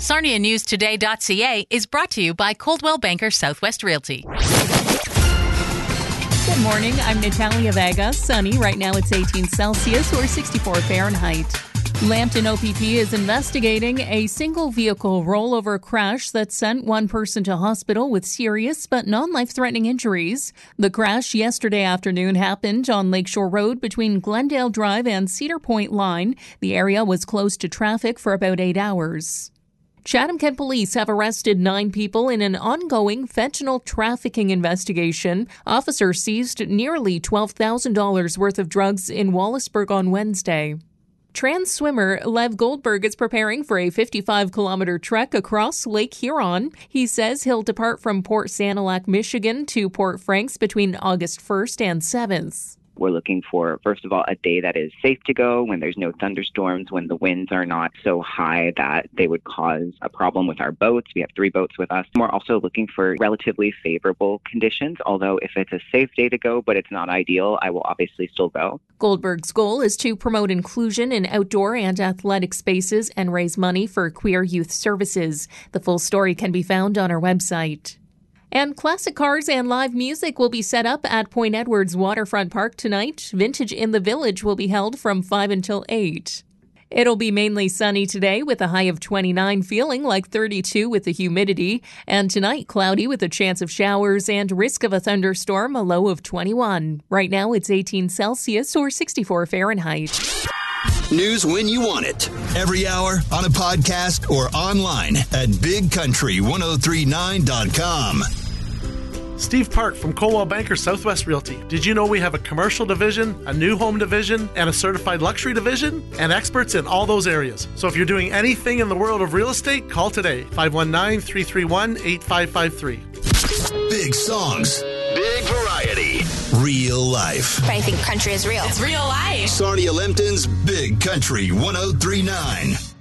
SarniaNewsToday.ca is brought to you by Coldwell Banker Southwest Realty. Good morning. I'm Natalia Vega. Sunny. Right now it's 18 Celsius or 64 Fahrenheit. Lambton OPP is investigating a single vehicle rollover crash that sent one person to hospital with serious but non-life-threatening injuries. The crash yesterday afternoon happened on Lakeshore Road between Glendale Drive and Cedar Point Line. The area was closed to traffic for about 8 hours. Chatham-Kent police have arrested 9 people in an ongoing fentanyl trafficking investigation. Officers seized nearly $12,000 worth of drugs in Wallaceburg on Wednesday. Trans swimmer Lev Goldberg is preparing for a 55-kilometer trek across Lake Huron. He says he'll depart from Port Sanilac, Michigan to Port Franks between August 1st and 7th. We're looking for, first of all, a day that is safe to go, when there's no thunderstorms, when the winds are not so high that they would cause a problem with our boats. We have 3 boats with us. We're also looking for relatively favorable conditions, although if it's a safe day to go, but it's not ideal, I will obviously still go. Goldberg's goal is to promote inclusion in outdoor and athletic spaces and raise money for queer youth services. The full story can be found on our website. And classic cars and live music will be set up at Point Edwards Waterfront Park tonight. Vintage in the Village will be held from 5 until 8. It'll be mainly sunny today with a high of 29, feeling like 32 with the humidity. And tonight, cloudy with a chance of showers and risk of a thunderstorm, a low of 21. Right now, it's 18 Celsius or 64 Fahrenheit. News when you want it. Every hour, on a podcast, or online at BigCountry1039.com. Steve Park from Coldwell Banker Southwest Realty. Did you know we have a commercial division, a new home division, and a certified luxury division? And experts in all those areas. So if you're doing anything in the world of real estate, call today. 519-331-8553. Big songs. Big variety. Real life. I think country is real. It's real life. Sarnia Lambton's Big Country 1039.